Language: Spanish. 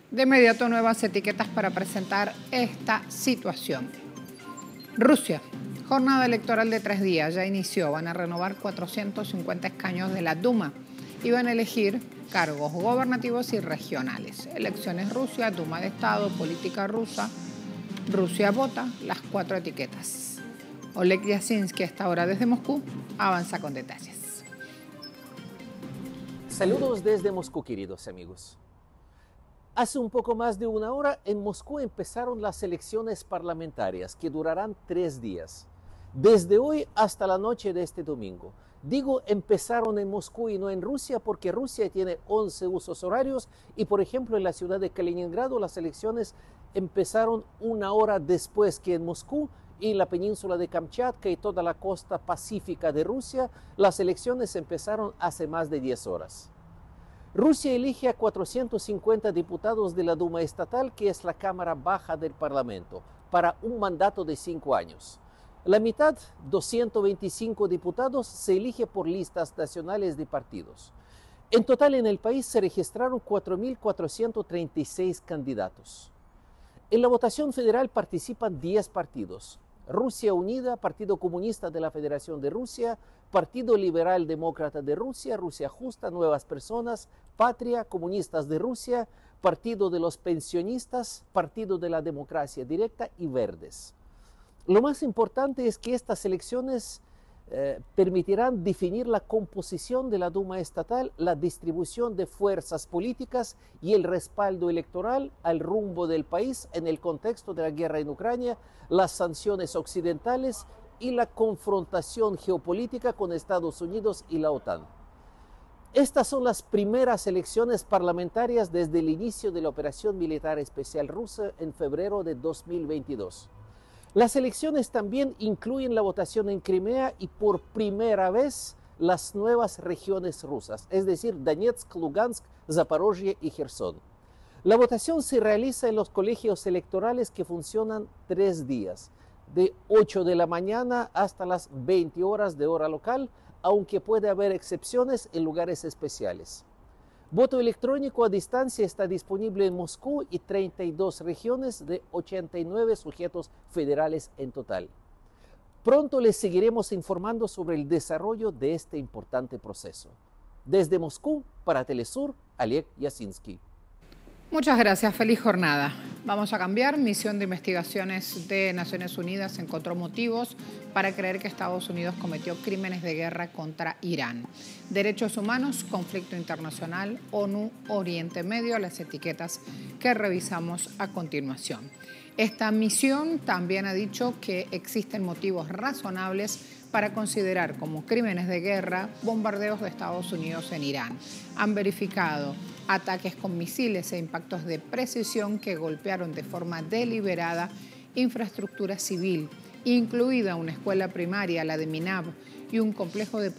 De inmediato nuevas etiquetas para presentar esta situación. Rusia, jornada electoral de 3 días, ya inició. Van a renovar 450 escaños de la Duma y van a elegir cargos gobernativos y regionales. Elecciones Rusia, Duma de Estado, política rusa. Rusia vota, las 4 etiquetas. Oleg Yasinski, a esta hora desde Moscú, avanza con detalles. Saludos desde Moscú, queridos amigos. Hace un poco más de una hora en Moscú empezaron las elecciones parlamentarias que durarán 3 días, desde hoy hasta la noche de este domingo. Digo empezaron en Moscú y no en Rusia porque Rusia tiene 11 usos horarios y por ejemplo en la ciudad de Kaliningrado las elecciones empezaron una hora después que en Moscú y en la península de Kamchatka y toda la costa pacífica de Rusia las elecciones empezaron hace más de 10 horas. Rusia elige a 450 diputados de la Duma estatal, que es la Cámara Baja del Parlamento, para un mandato de 5 años. La mitad, 225 diputados, se elige por listas nacionales de partidos. En total en el país se registraron 4.436 candidatos. En la votación federal participan 10 partidos. Rusia Unida, Partido Comunista de la Federación de Rusia, Partido Liberal Demócrata de Rusia, Rusia Justa, Nuevas Personas, Patria, Comunistas de Rusia, Partido de los Pensionistas, Partido de la Democracia Directa y Verdes. Lo más importante es que estas elecciones permitirán definir la composición de la Duma estatal, la distribución de fuerzas políticas y el respaldo electoral al rumbo del país en el contexto de la guerra en Ucrania, las sanciones occidentales y la confrontación geopolítica con Estados Unidos y la OTAN. Estas son las primeras elecciones parlamentarias desde el inicio de la operación militar especial rusa en febrero de 2022. Las elecciones también incluyen la votación en Crimea y por primera vez las nuevas regiones rusas, es decir, Donetsk, Lugansk, Zaporozhye y Gerson. La votación se realiza en los colegios electorales que funcionan 3 días, de 8 de la mañana hasta las 20 horas de hora local, aunque puede haber excepciones en lugares especiales. Voto electrónico a distancia está disponible en Moscú y 32 regiones de 89 sujetos federales en total. Pronto les seguiremos informando sobre el desarrollo de este importante proceso. Desde Moscú, para Telesur, Oleg Yasinski. Muchas gracias, feliz jornada. Vamos a cambiar. Misión de Investigaciones de Naciones Unidas encontró motivos para creer que Estados Unidos cometió crímenes de guerra contra Irán. Derechos humanos, conflicto internacional, ONU, Oriente Medio, las etiquetas que revisamos a continuación. Esta misión también ha dicho que existen motivos razonables para considerar como crímenes de guerra bombardeos de Estados Unidos en Irán. Han verificado ataques con misiles e impactos de precisión que golpearon de forma deliberada infraestructura civil, incluida una escuela primaria, la de Minab, y un complejo de